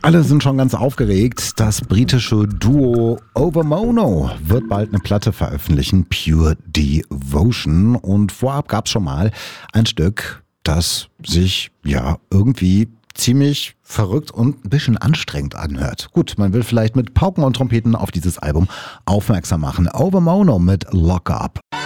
Alle sind schon ganz aufgeregt. Das britische Duo Overmono wird bald eine Platte veröffentlichen, Pure Devotion. Und vorab gab es schon mal ein Stück, das sich irgendwie ziemlich verrückt und ein bisschen anstrengend anhört. Gut, man will vielleicht mit Pauken und Trompeten auf dieses Album aufmerksam machen. Overmono mit Lock Up.